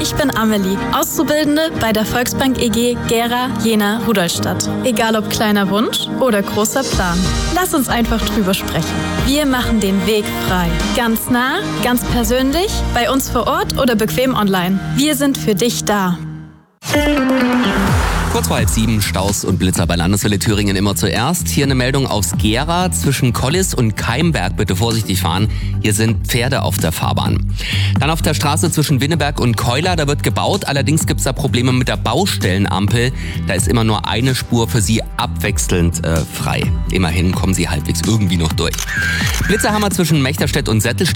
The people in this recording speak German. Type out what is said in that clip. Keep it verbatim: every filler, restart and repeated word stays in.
Ich bin Amelie, Auszubildende bei der Volksbank E G Gera, Jena, Rudolstadt. Egal ob kleiner Wunsch oder großer Plan. Lass uns einfach drüber sprechen. Wir machen den Weg frei. Ganz nah, ganz persönlich, bei uns vor Ort oder bequem online. Wir sind für dich da. Kurz vor halb sieben, Staus und Blitzer bei Landeswelle Thüringen immer zuerst. Hier eine Meldung aus Gera. Zwischen Kollis und Keimberg bitte vorsichtig fahren. Hier sind Pferde auf der Fahrbahn. Dann auf der Straße zwischen Winneberg und Keuler, da wird gebaut. Allerdings gibt es da Probleme mit der Baustellenampel. Da ist immer nur eine Spur für Sie abwechselnd äh, frei. Immerhin kommen Sie halbwegs irgendwie noch durch. Blitzerhammer zwischen Mechterstedt und Settelstedt.